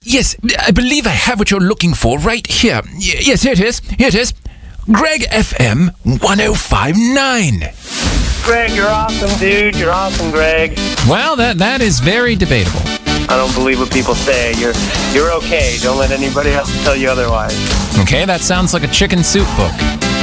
Yes, I believe I have what you're looking for right here. Yes, here it is. Here it is. Greg FM 1059. Greg, you're awesome, dude. You're awesome, Greg. Well, that is very debatable. I don't believe what people say. You're okay. Don't let anybody else tell you otherwise. Okay, that sounds like a chicken soup book.